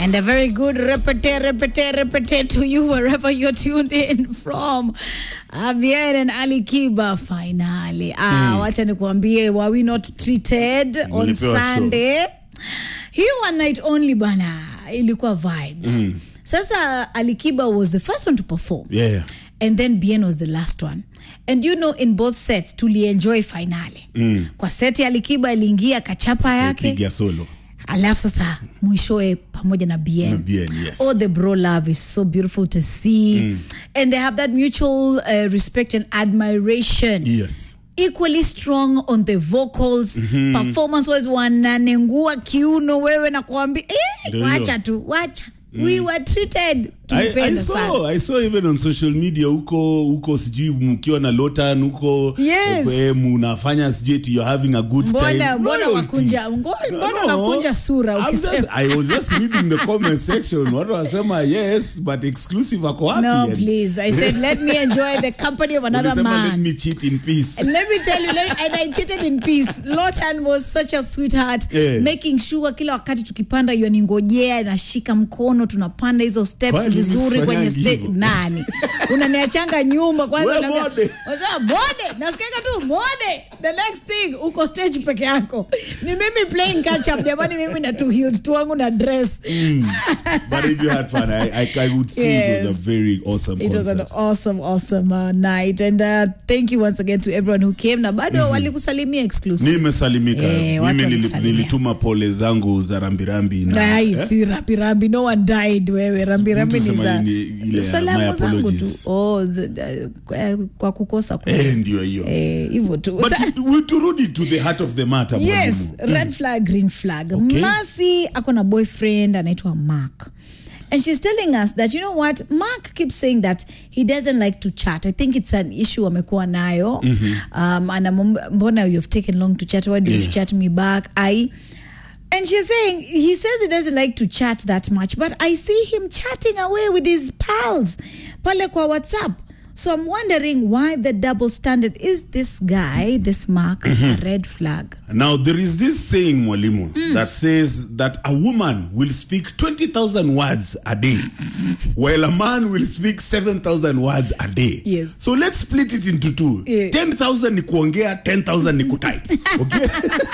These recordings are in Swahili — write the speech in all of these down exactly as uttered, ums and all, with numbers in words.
And a very good repete, repete, repete to you wherever you're tuned in from. Javier and Ali Kiba finally. Ah, mm. Wacha nikuambie, were we not treated on Sunday? He one night only bana, ilikuwa vibes. Mm. Sasa Ali Kiba was the first one to perform. Yeah. And then Bien was the last one. And you know, in both sets, tuli enjoy finale. Mm. Kwa seti Ali Kiba iliingia kachapa yake. Piga solo. Alafu sasa mwishoe pamoja na Bien. Na Bien, yes. Oh, the bro love is so beautiful to see. Mm. And they have that mutual uh, respect and admiration. Yes. Equally strong on the vocals. Mm-hmm. Performance was wananengua kiuno wewe na kuambia eh, wacha tu, wacha. Mm. We were treated to I, I saw I saw even on social media uko uko sijui mkiwa na Lotan uko yes. eh, mnafanya sijui you're having a good mbona, time mbona wakunja mbona wakunja sura ukisema I was just reading the comment section watu wasema yes but exclusive ako happy no and please I said let me enjoy the company of another man let me cheat in peace and let me tell you let, and I cheated in peace. Lotan was such a sweetheart yeah. Making sure kila wakati tukipanda yaningojea na shika mkono tunapanda hizo steps vizuri kwenye stage nani unaniachanga nyumba kwanza unasema bode nasikia tu bode the next thing uko stage peke yako ni mimi playing catch up jamani mimi na two heels tu wangu na dress mm. But if you had fun I, I, I would say yes. It was a very awesome it concert. Was an awesome awesome uh, night and uh, thank you once again to everyone who came na bado mm-hmm. walikusalimia exclusive nimesalimika eh, mimi nilituma pole zangu za rambirambi na eh? Si rambirambi no one died wewe rambirambi ni za salamu zangu tu oh z, uh, kwa kukosa kwa eh ndio hiyo eh hivyo tu but we turudi to the heart of the matter yes mwalimu. Red flag green flag okay. Mercy akona boyfriend anaitwa Mark. And she's telling us that, you know what, Mark keeps saying that he doesn't like to chat. I think it's an issue amekuwa nayo. Mm-hmm. Um, and mbona you've taken long to chat. Why did yeah. you chat me back? I... And she's saying, he says he doesn't like to chat that much, but I see him chatting away with his pals. Pale kwa WhatsApp. So I'm wondering why the double standard. Is this guy, this Mark, mm-hmm. a red flag? Now, there is this saying, Mwalimu, mm. that says that a woman will speak twenty thousand words a day, while a man will speak seven thousand words a day. Yes. So let's split it into two. Yeah. ten thousand ni kuongea, ten thousand ni kutype. Okay?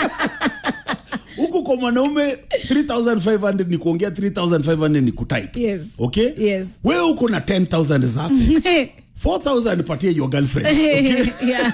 Huku kwa mwanaume three thousand five hundred ni kuongea, three thousand five hundred ni kutype. Yes. Okay? Yes. Wewe uko na ten thousand zako. four thousand patia your girlfriend. Okay? Yeah.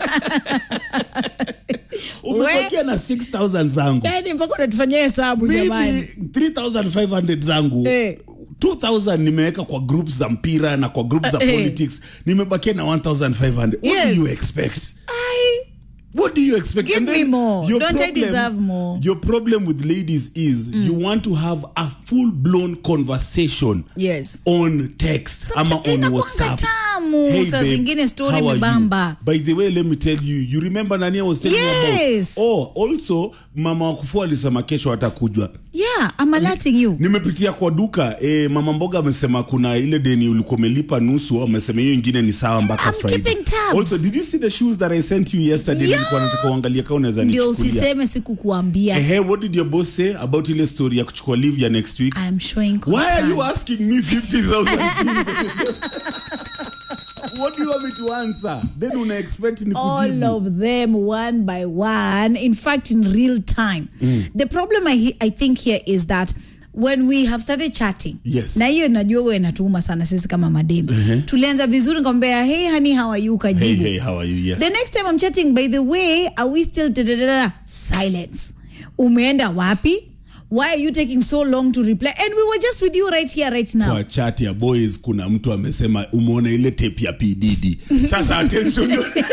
Umepatia na six thousand zangu. Yaani mpaka unatufanyia hesabu jamani. three thousand five hundred zangu. Eh. two thousand nimeweka kwa groups za mpira na kwa groups za uh, politics. Nimebakia na one thousand five hundred. What yes. do you expect? I What do you expect? Give me more. Don't problem, I deserve more? Your problem with ladies is mm. you want to have a full-blown conversation yes. on text ama on WhatsApp. Hey babe, story how are you? By the way, let me tell you, you remember Nania was telling yes. me about, oh, also, mama wakufu alisema kesho atakujwa. Yeah, I'm alerting you. Nimepitia kwa duka, eh, mama mboga amesema kuna ile deni ulikuwa umelipa nusu, amesema hiyo nyingine ni sawa mpaka Friday. I'm keeping tabs. Also, did you see the shoes that I sent you yesterday? Yeah. Nilikuwa nataka uangalie kama unaweza nichukulia. Ndio usiseme sikukuambia. Eh, hey, what did your boss say about ile story ya kuchukua leave ya next week? I am showing concern. Why are you asking me fifty thousand things? What do you want me to answer? Then una expect ni kujibu. All of them one by one. In fact, in real time. Mm. The problem I I think here is that when we have started chatting, yes. na hiyo najua wewe inatuuma sana sisi kama madem. Uh-huh. Tulianza vizuri nikamwambia hey honey how are you kajibu. Hey hey how are you? Yes. The next time I'm chatting, by the way, are we still da, da, da, da, silence. Umeenda wapi? Why are you taking so long to reply? And we were just with you right here right now. Kwa chat ya boys kuna mtu amesema umeona ile tape ya P Diddy. Sasa attention yote.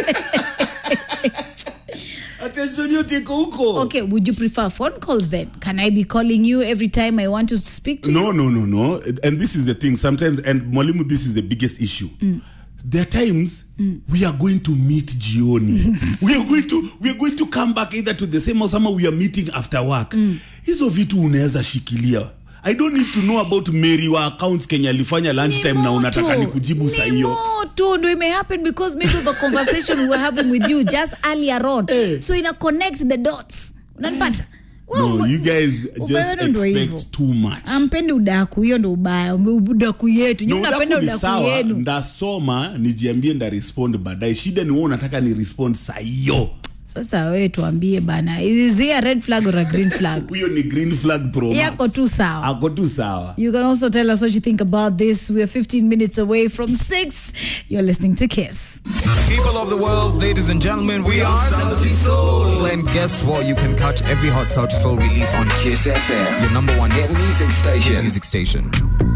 Attention yote iko huko. Okay, would you prefer phone calls then? Can I be calling you every time I want to speak to no, you? No, no, no, no. And this is the thing. Sometimes, and Mwalimu, this is the biggest issue. Mm. There are times mm. we are going to meet jioni. we are going to we are going to come back either to the same house or we are meeting after work. Mm. Hizo vitu unaweza shikilia. I don't need to know about Mary wa accounts Kenya alifanya lunchtime na unataka nikujibu saa hiyo. No, to it may happen because maybe the conversation we were having with you just earlier on. Hey. So ina connect the dots. Unanipata? No, you guys just ubaya ndo hivyo. expect too much. Ampendi udaku, hiyo ndo ubaya. Udaku yetu. Nyinyi mnapenda udaku udaku yenu. Ndasoma nijiambie nda respond baadaye. Shida ni wewe unataka ni respond saa hiyo. Sasa wewe tuambie bana, is it a red flag or a green flag? Huyo ni green flag pro. Yako tu sawa. Ako tu sawa. You can also tell us what you think about this. We are fifteen minutes away from six. You're listening to Kiss. People of the world, ladies and gentlemen, we are Sauti Sol. And guess what? You can catch every hot Sauti Sol release on Kiss F M, your number one hit music station. Music station.